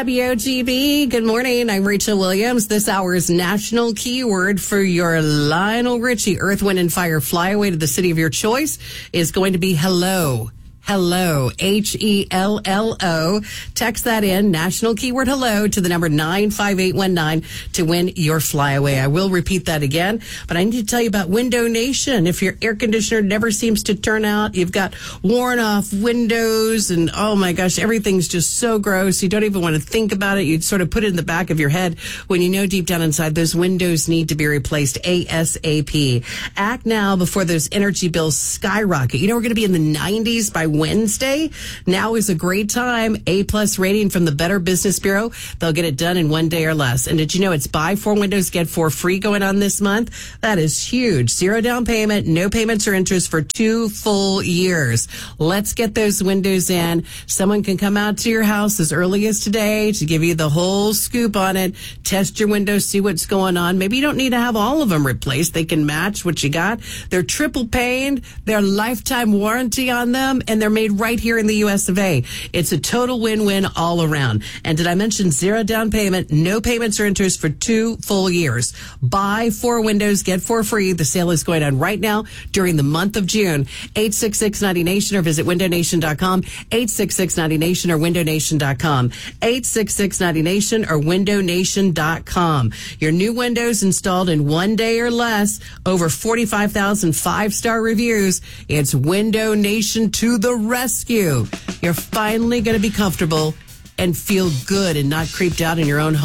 WOGB, good morning. I'm Rachel Williams. This hour's national keyword for your Lionel Richie Earth, Wind, and Fire flyaway to the city of your choice is going to be hello. Hello, Hello. Text that in, national keyword hello, to the number 95819 to win your flyaway. I will repeat that again, but I need to tell you about Window Nation. If your air conditioner never seems to turn out, you've got worn off windows, and oh my gosh, everything's just so gross. You don't even want to think about it. You'd sort of put it in the back of your head when you know deep down inside those windows need to be replaced ASAP. Act now before those energy bills skyrocket. You know, we're going to be in the 90s by Wednesday. Now is a great time. A+ rating from the Better Business Bureau. They'll get it done in 1 day or less. And did you know it's buy 4 windows, get 4 free going on this month? That is huge. 0 down payment, no payments or interest for 2 full years. Let's get those windows in. Someone can come out to your house as early as today to give you the whole scoop on it. Test your windows, see what's going on. Maybe you don't need to have all of them replaced. They can match what you got. They're triple paned. They're lifetime warranty on them, and they're made right here in the US of A. It's a total win-win all around. And did I mention 0 down payment, no payments or interest for 2 full years? Buy 4 windows, get 4 free. The sale is going on right now during the month of June. 866-90Nation or visit windownation.com. 866-90Nation or windownation.com. 866-90Nation or windownation.com. Your new windows installed in 1 day or less. Over 45,000 5-star reviews. It's Window Nation to the rescue. You're finally going to be comfortable and feel good and not creeped out in your own home.